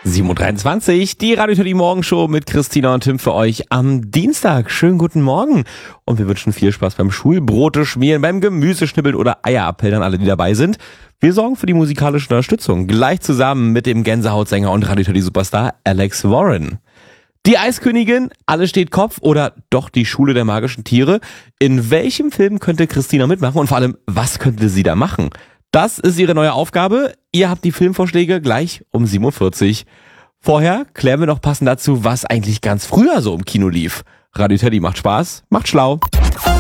7.23 Uhr, die Radio Teddy Morgenshow mit Christina und Tim für euch am Dienstag. Schönen guten Morgen und wir wünschen viel Spaß beim Schulbrote schmieren, beim Gemüseschnibbeln oder Eier abpellern, alle, die dabei sind. Wir sorgen für die musikalische Unterstützung, gleich zusammen mit dem Gänsehautsänger und Radio Teddy Superstar Alex Warren. Die Eiskönigin, alles steht Kopf oder doch die Schule der magischen Tiere. In welchem Film könnte Christina mitmachen und vor allem, was könnte sie da machen? Das ist ihre neue Aufgabe. Ihr habt die Filmvorschläge gleich um 7.40 Uhr. Vorher klären wir noch passend dazu, was eigentlich ganz früher so im Kino lief. Radio Teddy macht Spaß, macht schlau.